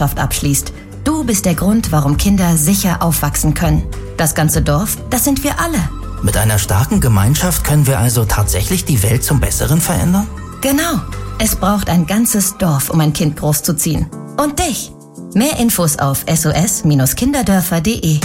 abschließt. Du bist der Grund, warum Kinder sicher aufwachsen können. Das ganze Dorf, das sind wir alle. Mit einer starken Gemeinschaft können wir also tatsächlich die Welt zum Besseren verändern? Genau. Es braucht ein ganzes Dorf, um ein Kind großzuziehen. Und dich. Mehr Infos auf sos-kinderdörfer.de